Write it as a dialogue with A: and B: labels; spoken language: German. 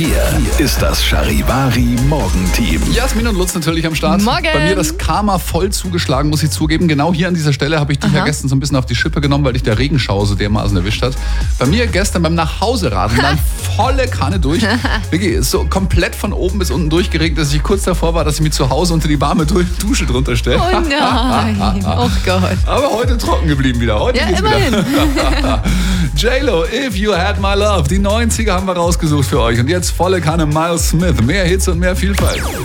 A: Hier ist das Charivari Morgenteam.
B: Jasmin und Lutz natürlich am Start.
C: Morgen.
B: Bei mir das Karma voll zugeschlagen, muss ich zugeben. Genau hier an dieser Stelle habe ich dich ja gestern so ein bisschen auf die Schippe genommen, weil dich der Regenschauer so dermaßen erwischt hat. Bei mir gestern beim Nachhauseradeln dann volle Kanne durch. Wirklich so komplett von oben bis unten durchgeregnet, dass ich kurz davor war, dass ich mich zu Hause unter die warme Dusche drunter stelle.
C: Oh nein, oh Gott.
B: Aber heute trocken geblieben wieder. Heute
C: Ja,
B: geht's
C: immerhin.
B: wieder. J-Lo, If You Had My Love. Die 90er haben wir rausgesucht für euch. Und jetzt volle Kanne Miles Smith. Mehr Hits und mehr Vielfalt.